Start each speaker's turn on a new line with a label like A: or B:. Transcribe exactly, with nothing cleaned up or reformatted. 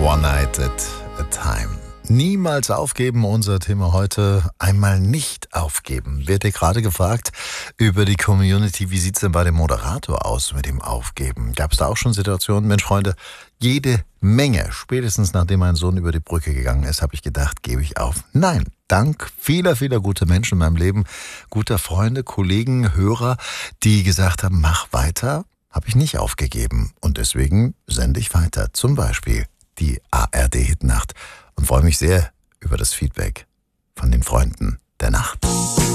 A: One Night at a Time. Niemals aufgeben, unser Thema heute. Einmal nicht aufgeben. Wird dir gerade gefragt über die Community, wie sieht's denn bei dem Moderator aus mit dem Aufgeben? Gab es da auch schon Situationen? Mensch, Freunde, jede Menge. Spätestens nachdem mein Sohn über die Brücke gegangen ist, habe ich gedacht, gebe ich auf. Nein, dank vieler, vieler guter Menschen in meinem Leben, guter Freunde, Kollegen, Hörer, die gesagt haben, mach weiter, habe ich nicht aufgegeben. Und deswegen sende ich weiter. Zum Beispiel die A R D-Hitnacht. Und freue mich sehr über das Feedback von den Freunden der Nacht.